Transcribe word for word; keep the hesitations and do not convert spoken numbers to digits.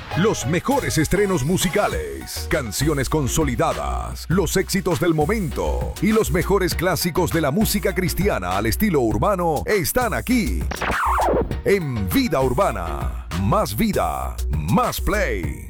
Los mejores estrenos musicales, canciones consolidadas, los éxitos del momento y los mejores clásicos de la música cristiana al estilo urbano están aquí. En Vida Urbana, más vida, más play.